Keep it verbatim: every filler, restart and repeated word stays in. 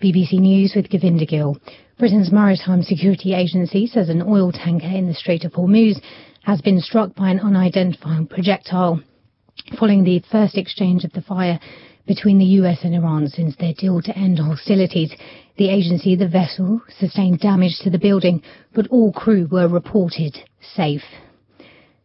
B B C News with Govinda Gill. Britain's Maritime Security Agency says an oil tanker in the Strait of Hormuz has been struck by an unidentified projectile, following the first exchange of the fire between the U S and Iran since their deal to end hostilities. The agency, the vessel, sustained damage to the building, but all crew were reported safe.